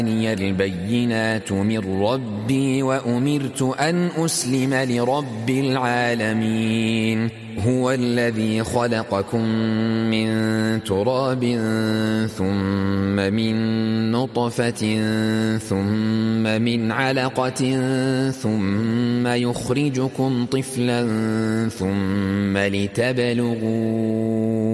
البينات من ربي وأمرت أن أسلم لرب العالمين هو الذي خلقكم من تراب ثم من نطفة ثم من علقة ثم يخرجكم طفلا ثم لتبلغوا